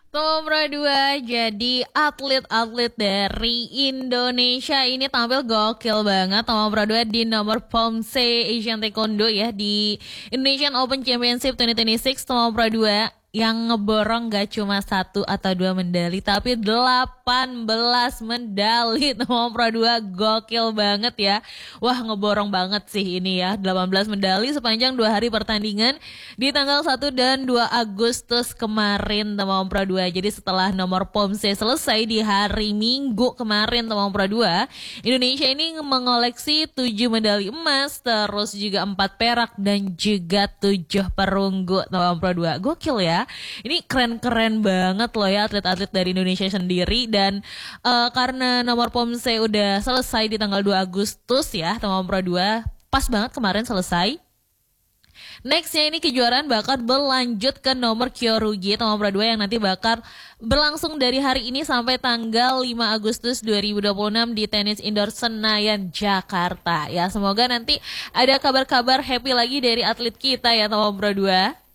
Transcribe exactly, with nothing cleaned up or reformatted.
Nomor dua, jadi atlet-atlet dari Indonesia ini tampil gokil banget. Nomor dua di nomor Pomse Asian Taekwondo ya di Indonesian Open Championship dua ribu dua puluh enam. Nomor dua yang ngeborong gak cuma satu atau dua medali tapi delapan belas medali. Nomor dua gokil banget ya. Wah, ngeborong banget sih ini ya, delapan belas medali sepanjang dua hari pertandingan di tanggal satu dan dua Agustus kemarin Nomor dua. Jadi setelah nomor Pomse selesai di hari Minggu kemarin Nomor dua, Indonesia ini mengoleksi tujuh medali emas, terus juga empat perak dan juga tujuh perunggu. Nomor dua gokil ya. Ini keren-keren banget loh ya atlet-atlet dari Indonesia sendiri. Dan uh, karena nomor Pomse udah selesai di tanggal dua Agustus ya, nomor dua pas banget kemarin selesai. Nextnya ini kejuaraan bakal berlanjut ke nomor Kyorugi nomor dua yang nanti bakal berlangsung dari hari ini sampai tanggal lima Agustus dua ribu dua puluh enam di Tenis Indoor Senayan, Jakarta. Ya, semoga nanti ada kabar-kabar happy lagi dari atlet kita ya nomor dua.